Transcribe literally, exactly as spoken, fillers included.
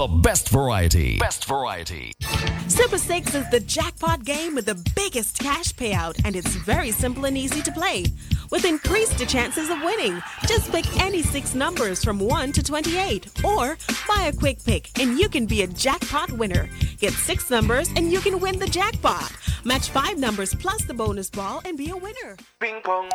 The best variety. Best variety. Super six is the jackpot game with the biggest cash payout, and it's very simple and easy to play. With increased chances of winning, just pick any six numbers from one to twenty-eight, or buy a quick pick and you can be a jackpot winner. Get six numbers and you can win the jackpot. Match five numbers plus the bonus ball and be a winner. Ping pong.